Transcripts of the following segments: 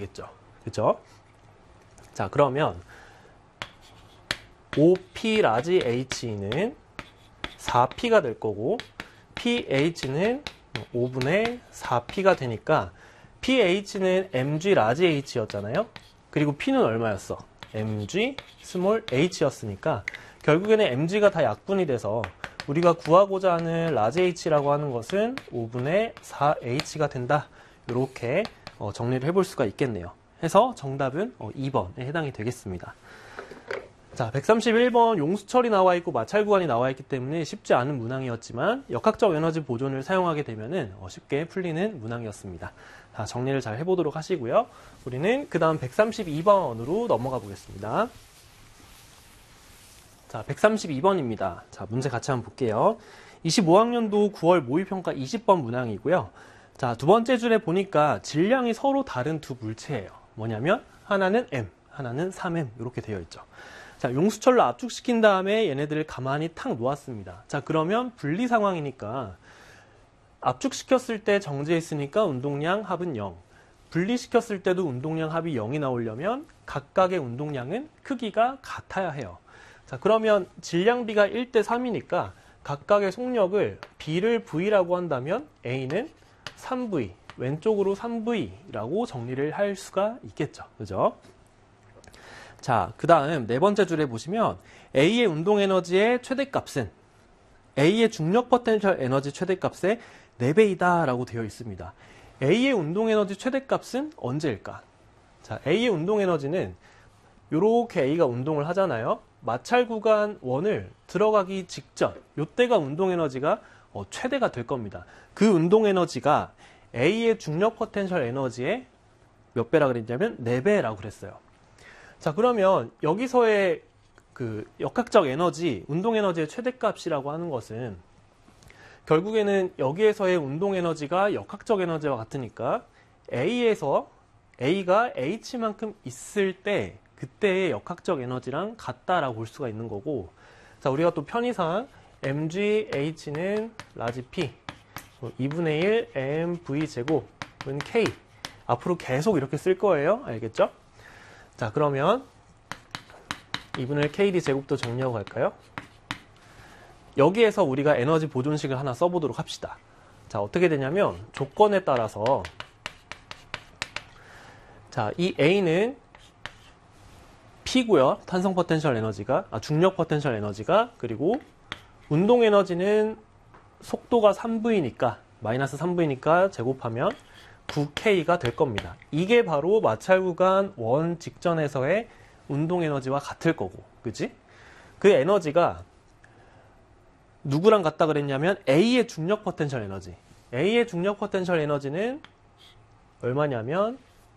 되겠죠. 그죠? 자, 그러면 5p 라지 h는 4p가 될 거고 pH는 5분의 4p가 되니까 pH는 mg 라지 h였잖아요. 그리고 p는 얼마였어? mg 스몰 h였으니까 결국에는 mg가 다 약분이 돼서 우리가 구하고자 하는 라지 h라고 하는 것은 5분의 4h가 된다. 이렇게 정리를 해볼 수가 있겠네요. 해서 정답은 2번에 해당이 되겠습니다. 자, 131번 용수철이 나와 있고 마찰 구간이 나와 있기 때문에 쉽지 않은 문항이었지만 역학적 에너지 보존을 사용하게 되면은 쉽게 풀리는 문항이었습니다. 자, 정리를 잘 해보도록 하시고요. 우리는 그 다음 132번으로 넘어가 보겠습니다. 자, 132번입니다. 자, 문제 같이 한번 볼게요. 25학년도 9월 모의평가 20번 문항이고요. 자, 두 번째 줄에 보니까 질량이 서로 다른 두 물체예요. 뭐냐면 하나는 M, 하나는 3M 이렇게 되어 있죠. 자, 용수철로 압축시킨 다음에 얘네들을 가만히 탁 놓았습니다. 자, 그러면 분리 상황이니까 압축시켰을 때 정지했으니까 운동량 합은 0. 분리시켰을 때도 운동량 합이 0이 나오려면 각각의 운동량은 크기가 같아야 해요. 자, 그러면 질량비가 1대 3이니까 각각의 속력을 B를 V라고 한다면 A는 3V, 왼쪽으로 3V라고 정리를 할 수가 있겠죠. 그죠? 자, 그 다음 네 번째 줄에 보시면 A의 운동 에너지의 최대값은 A의 중력 포텐셜 에너지 최대값의 4배이다 라고 되어 있습니다. A의 운동 에너지 최대값은 언제일까? 자, A의 운동 에너지는 이렇게 A가 운동을 하잖아요. 마찰 구간 1을 들어가기 직전, 이때가 운동 에너지가 최대가 될 겁니다. 그 운동 에너지가 A의 중력 포텐셜 에너지의 몇 배라 그랬냐면 4배라고 그랬어요. 자, 그러면 여기서의 그 역학적 에너지, 운동 에너지의 최대값이라고 하는 것은 결국에는 여기에서의 운동 에너지가 역학적 에너지와 같으니까 A에서 A가 H만큼 있을 때 그때의 역학적 에너지랑 같다라고 볼 수가 있는 거고, 자, 우리가 또 편의상 mgH는 라지 P 2분의 1 mv 제곱은 K 앞으로 계속 이렇게 쓸 거예요. 알겠죠? 자, 그러면 2분의 1 KD 제곱도 정리하고 갈까요? 여기에서 우리가 에너지 보존식을 하나 써보도록 합시다. 자, 어떻게 되냐면 조건에 따라서 자, 이 A는 P고요. 탄성 포텐셜 에너지가, 중력 포텐셜 에너지가, 그리고 운동 에너지는 속도가 3V니까 마이너스 3V니까 제곱하면 9K가 될 겁니다. 이게 바로 마찰 구간 1 직전에서의 운동 에너지와 같을 거고, 그치? 그 에너지가 누구랑 같다 그랬냐면 A의 중력 포텐셜 에너지. A의 중력 포텐셜 에너지는 얼마냐면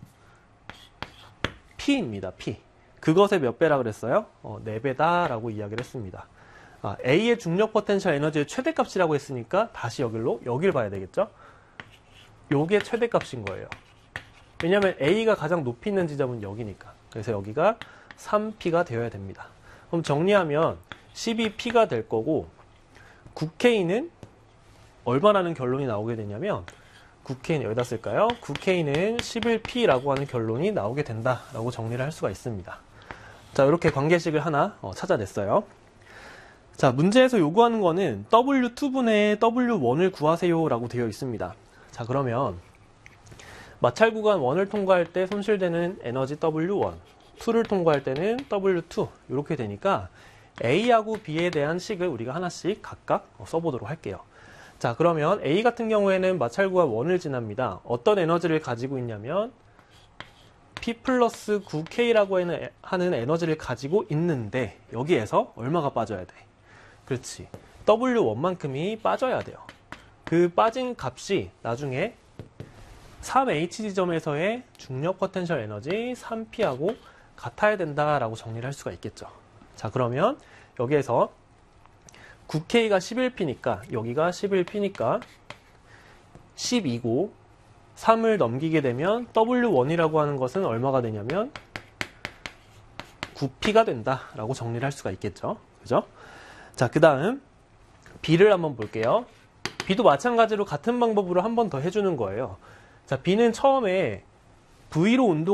P입니다. P. 그것의 몇 배라 그랬어요? 4배다 라고 이야기를 했습니다. A의 중력 포텐셜 에너지의 최대값이라고 했으니까 다시 여길 봐야 되겠죠? 요게 최대값인 거예요. 왜냐하면 A가 가장 높이 있는 지점은 여기니까. 그래서 여기가 3P가 되어야 됩니다. 그럼 정리하면 12P가 될 거고 9K는 얼마라는 결론이 나오게 되냐면 9K는 여기다 쓸까요? 9K는 11P라고 하는 결론이 나오게 된다라고 정리를 할 수가 있습니다. 자, 이렇게 관계식을 하나 찾아냈어요. 자, 문제에서 요구하는 거는 W2분의 W1을 구하세요 라고 되어 있습니다. 자, 그러면 마찰 구간 1을 통과할 때 손실되는 에너지 W1, 2를 통과할 때는 W2 이렇게 되니까 A하고 B에 대한 식을 우리가 하나씩 각각 써보도록 할게요. 자, 그러면 A 같은 경우에는 마찰 구간 1을 지납니다. 어떤 에너지를 가지고 있냐면 P 플러스 9K라고 하는 에너지를 가지고 있는데 여기에서 얼마가 빠져야 돼? 그렇지. W1만큼이 빠져야 돼요. 그 빠진 값이 나중에 3H 지점에서의 중력 포텐셜 에너지 3P하고 같아야 된다라고 정리를 할 수가 있겠죠. 자, 그러면 여기에서 9K가 11P니까 여기가 11P니까 12고 3을 넘기게 되면 W1이라고 하는 것은 얼마가 되냐면 9P가 된다라고 정리를 할 수가 있겠죠. 그죠? 자, 그 다음 B를 한번 볼게요. B도 마찬가지로 같은 방법으로 한 번 더 해주는 거예요. 자, B는 처음에 V로 운동